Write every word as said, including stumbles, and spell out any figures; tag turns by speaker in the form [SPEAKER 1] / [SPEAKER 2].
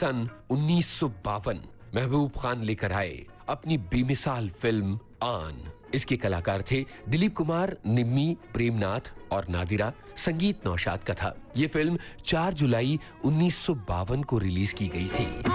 [SPEAKER 1] सन उन्नीस सौ बावन महबूब खान लेकर आए अपनी बेमिसाल फिल्म आन। इसके कलाकार थे दिलीप कुमार, निम्मी, प्रेमनाथ और नादिरा। संगीत नौशाद का था। ये फिल्म चार जुलाई उन्नीस सौ बावन को रिलीज की गई थी।